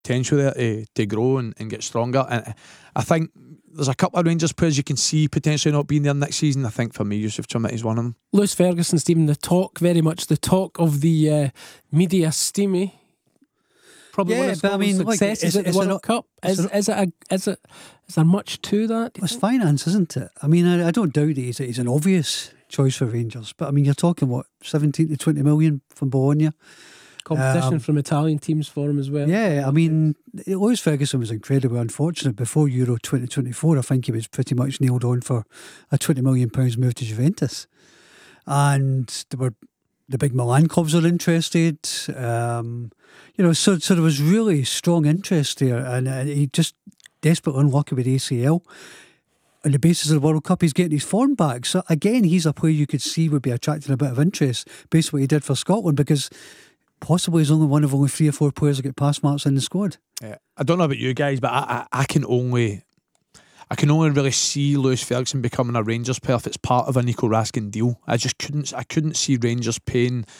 potential there to grow and get stronger. And I think there's a couple of Rangers players you can see potentially not being there next season. I think for me, Yusuf Chermiti is one of them. Lewis Ferguson, Stephen, very much the talk of the media steamy. Probably one of Scotland's successes at the World Cup. Is there much to that? It's finance, isn't it? I mean, I don't doubt that he's an obvious choice for Rangers, but I mean, you're talking what, 17 to 20 million from Bologna. Competition from Italian teams for him as well. Yeah, I mean, Lewis Ferguson was incredibly unfortunate. Before Euro 2024, I think he was pretty much nailed on for a £20 million move to Juventus. And the big Milan clubs were interested. So there was really strong interest there, and he just desperately unlucky with ACL. On the basis of the World Cup, he's getting his form back. So again, he's a player you could see would be attracting a bit of interest based on what he did for Scotland, because possibly he's only one of only 3 or 4 players that get pass marks in the squad. Yeah. I don't know about you guys, but I can only really see Lewis Ferguson becoming a Rangers player if it's part of a Nico Raskin deal. I couldn't see Rangers paying